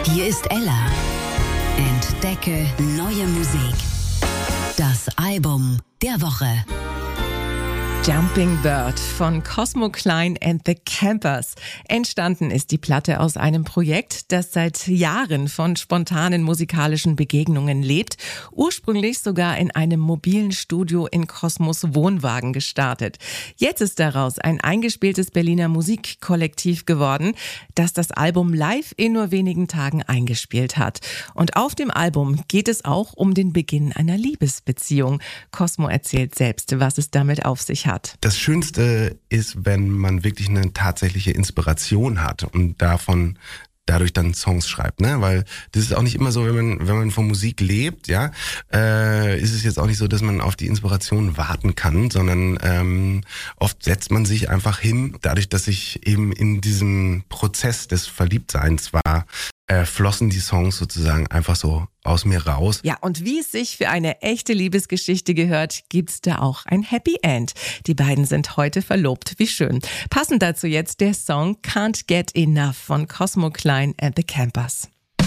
Hier ist Ella. Entdecke neue Musik. Das Album der Woche. Jumping Bird von Cosmo Klein and the Campers. Entstanden ist die Platte aus einem Projekt, das seit Jahren von spontanen musikalischen Begegnungen lebt. Ursprünglich sogar in einem mobilen Studio in Cosmos Wohnwagen gestartet. Jetzt ist daraus ein eingespieltes Berliner Musikkollektiv geworden, das das Album live in nur wenigen Tagen eingespielt hat. Und auf dem Album geht es auch um den Beginn einer Liebesbeziehung. Cosmo erzählt selbst, was es damit auf sich hat. Das Schönste ist, wenn man wirklich eine tatsächliche Inspiration hat und dadurch dann Songs schreibt, ne? Weil das ist auch nicht immer so, wenn man von Musik lebt, ja, ist es jetzt auch nicht so, dass man auf die Inspiration warten kann, sondern oft setzt man sich einfach hin, dadurch, dass ich eben in diesem Prozess des Verliebtseins war, flossen die Songs sozusagen einfach so aus mir raus. Ja, und wie es sich für eine echte Liebesgeschichte gehört, gibt's da auch ein Happy End. Die beiden sind heute verlobt. Wie schön. Passend dazu jetzt der Song Can't Get Enough von Cosmo Klein and the Campers.